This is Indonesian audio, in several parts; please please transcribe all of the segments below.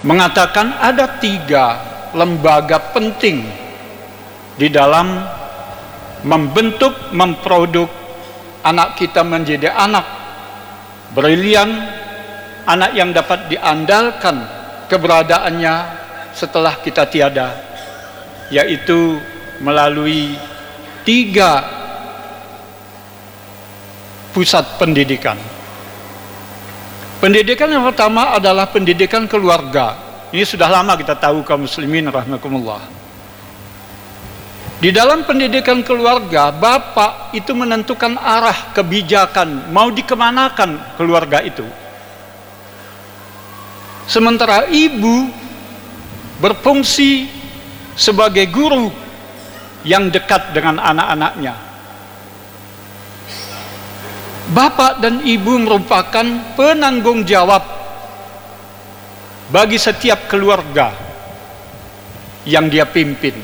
mengatakan ada 3 lembaga penting di dalam membentuk, memproduk anak kita menjadi anak brilian, anak yang dapat diandalkan keberadaannya setelah kita tiada, yaitu melalui 3 pusat pendidikan. Pendidikan yang pertama adalah pendidikan keluarga. Ini sudah lama kita tahu kaum muslimin rahimakumullah. Di dalam pendidikan keluarga, bapak itu menentukan arah kebijakan, mau dikemanakan keluarga itu. Sementara ibu berfungsi sebagai guru yang dekat dengan anak-anaknya. Bapak dan ibu merupakan penanggung jawab bagi setiap keluarga yang dia pimpin.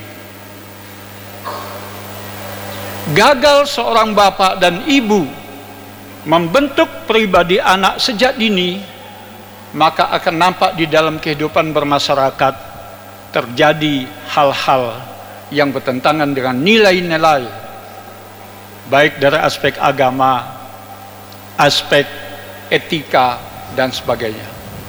Gagal seorang bapak dan ibu membentuk pribadi anak sejak dini, maka akan nampak di dalam kehidupan bermasyarakat terjadi hal-hal yang bertentangan dengan nilai-nilai, baik dari aspek agama, aspek etika, dan sebagainya.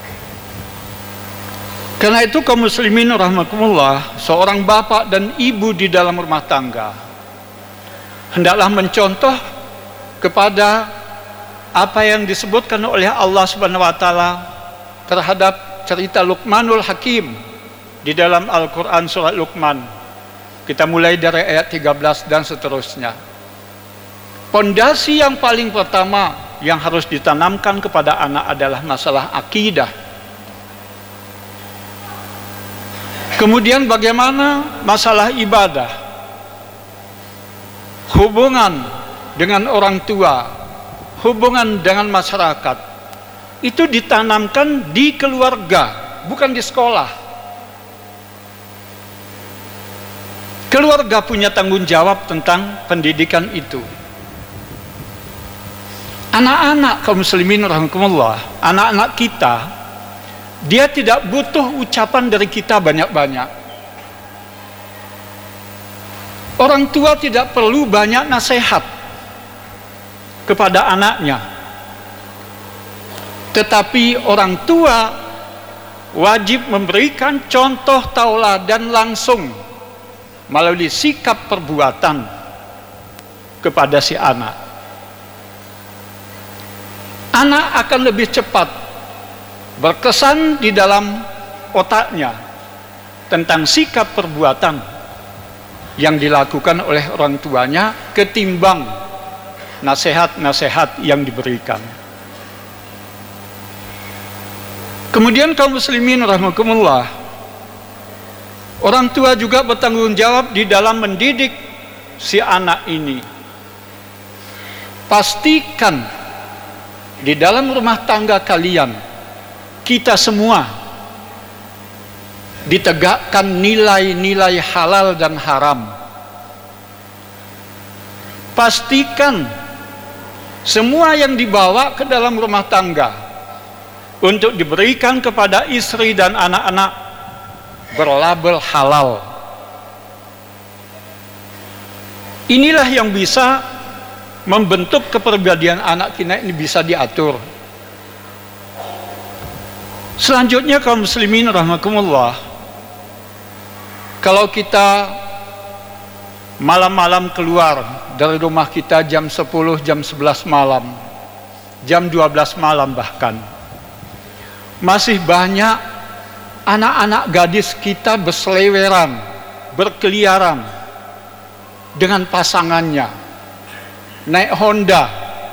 Karena itu kaum muslimin rahimakumullah, seorang bapak dan ibu di dalam rumah tangga hendaklah mencontoh kepada apa yang disebutkan oleh Allah Subhanahu wa taala terhadap cerita Luqmanul Hakim di dalam Al-Qur'an surat Luqman. Kita mulai dari ayat 13 dan seterusnya. Pondasi yang paling pertama yang harus ditanamkan kepada anak adalah masalah akidah. Kemudian bagaimana masalah ibadah, hubungan dengan orang tua, hubungan dengan masyarakat, itu ditanamkan di keluarga, bukan di sekolah. Keluarga punya tanggung jawab tentang pendidikan itu. Anak-anak kaum muslimin rahimakumullah, anak-anak kita, dia tidak butuh ucapan dari kita banyak-banyak. Orang tua tidak perlu banyak nasihat kepada anaknya, tetapi orang tua wajib memberikan contoh tauladan langsung melalui sikap perbuatan kepada si anak. Anak akan lebih cepat berkesan di dalam otaknya tentang sikap perbuatan yang dilakukan oleh orang tuanya ketimbang nasihat-nasihat yang diberikan. Kemudian kaum muslimin rahimakumullah, orang tua juga bertanggung jawab di dalam mendidik si anak ini. Pastikan di dalam rumah tangga kalian, kita semua ditegakkan nilai-nilai halal dan haram. Pastikan semua yang dibawa ke dalam rumah tangga untuk diberikan kepada istri dan anak-anak berlabel halal. Inilah yang bisa membentuk kepribadian anak kita ini bisa diatur. Selanjutnya kaum muslimin rahimakumullah, kalau kita malam-malam keluar dari rumah kita jam 10, jam 11 malam, jam 12 malam bahkan, masih banyak anak-anak gadis kita berseleweran, berkeliaran dengan pasangannya, naik Honda.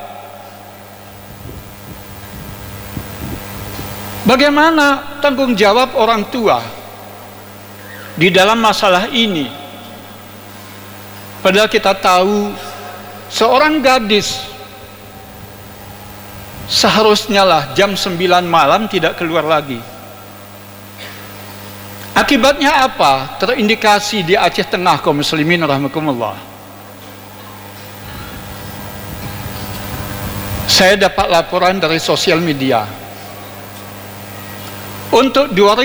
Bagaimana tanggung jawab orang tua di dalam masalah ini? Padahal kita tahu seorang gadis seharusnya lah jam 9 malam tidak keluar lagi. Akibatnya apa? Terindikasi di Aceh Tengah kaum muslimin rahimakumullah. Saya dapat laporan dari sosial media. Untuk